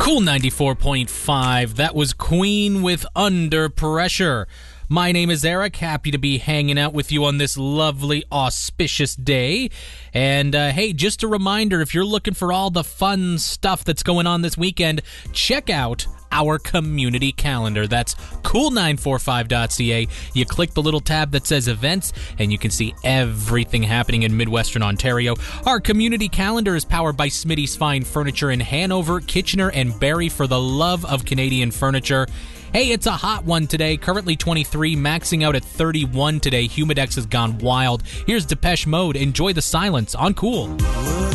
Cool 94.5. That was Queen with Under Pressure. My name is Eric. Happy to be hanging out with you on this lovely, auspicious day. And hey, just a reminder, if you're looking for all the fun stuff that's going on this weekend, check out our community calendar. That's cool945.ca. You click the little tab that says events, and you can see everything happening in Midwestern Ontario. Our community calendar is powered by Smitty's Fine Furniture in Hanover, Kitchener, and Barrie, for the love of Canadian furniture. Hey, it's a hot one today. Currently 23, maxing out at 31 today. Humidex has gone wild. Here's Depeche Mode. Enjoy the silence on Cool.